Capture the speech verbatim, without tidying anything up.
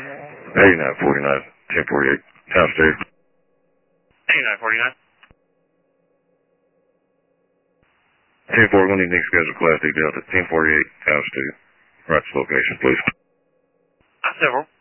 eighty-nine forty-nine, ten forty-eight, times two. eighty-nine forty-nine. ten forty-one, you need to schedule Class D Delta, ten forty-eight, times two. Right to location, please. I several.